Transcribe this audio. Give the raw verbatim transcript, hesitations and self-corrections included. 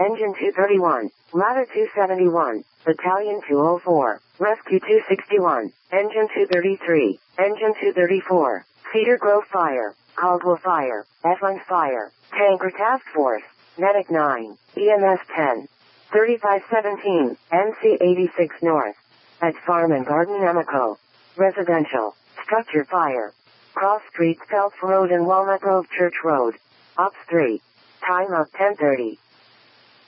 Engine two thirty-one, Ladder two seventy-one, Battalion two oh four, Rescue two sixty-one, Engine two thirty-three, Engine two thirty-four, Cedar Grove Fire, Caldwell Fire, F one Fire, Tanker Task Force, Medic nine, E M S ten, thirty-five seventeen, M C eighty-six North, at Farm and Garden Amoco, Residential, Structure Fire, Cross Street Phelps Road and Walnut Grove Church Road, Ops three, time of ten thirty.